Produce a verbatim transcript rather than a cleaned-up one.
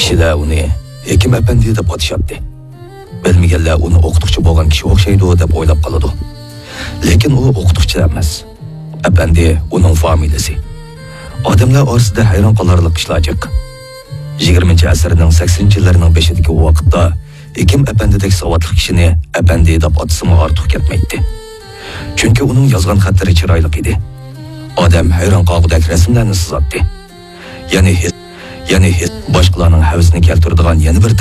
Kishilar uni Hekim Efendi deb atashadi. Bilmaganlar uni o'qituvchi bo'lgan kishi o'xshaydi deb o'ylab qoladi. Lekin u o'qituvchi emas. Efendi uning familiyasi. Odamlar orasida hayron qolarlik ishlar yo'q. yigirmanchi asrning saksoninchi yillarining beshidagi vaqtda Hekim Efendidek savodli kishini Efendi deb atsimi ortiq ketmaydi. Chunki uning yozgan xatlari chiroyli edi. Odam hayron qolgudak rasmlarni chizadi. Ya'ni ya'ni boshqalarning havasini keltiradigan yana bir